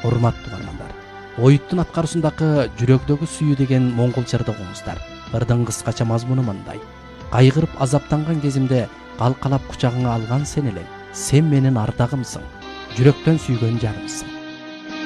урматтуу бармандар. Оюттун аткаруусундагы жүрөктөгү сүйүү деген моңгол жырды окуңуздар. Ырдын кыскача мазмуну мындай: кайгырып азаптанган кезимде калкалап кучагыңа алган сен элең. Сен менин ардагымсың, жүрөктөн сүйгөн жарымсың.